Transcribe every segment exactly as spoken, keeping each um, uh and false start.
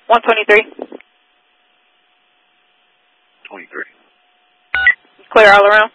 one twenty-three. twenty-three. Clear all around.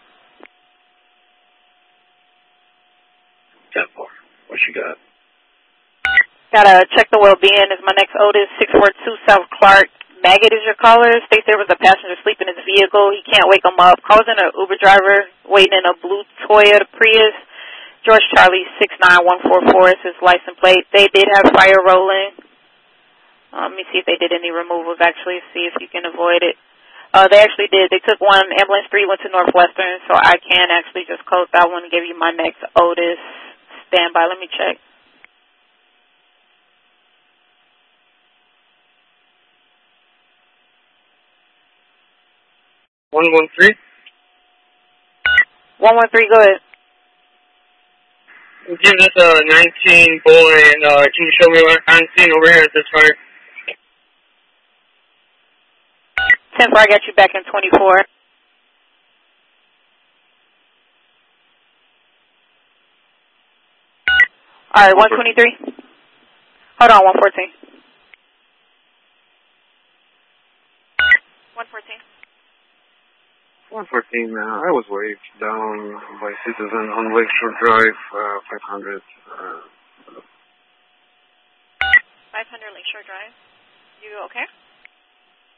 ten four. What you got? Gotta check the well-being. Is my next Otis, six four two South Clark. Maggot is your caller. States there was a passenger sleeping in his vehicle. He can't wake him up. Calls in an Uber driver waiting in a blue Toyota Prius. George Charlie six nine one four four is his license plate. They did have fire rolling. Um, let me see if they did any removals, actually, see if you can avoid it. Uh, they actually did. They took one, ambulance three went to Northwestern, so I can actually just close that one and give you my next Otis standby. Let me check. one one three? one one three, go ahead. Give this a nineteen boy, and uh, can you show me what I'm seeing over here at this fire? ten four, I got you back in twenty-four. All right, one twenty-three. Hold on, one fourteen. one fourteen. one fourteen, uh, I was waved down by citizen on Lakeshore Drive, uh, five hundred. Uh, five hundred Lakeshore Drive. You okay?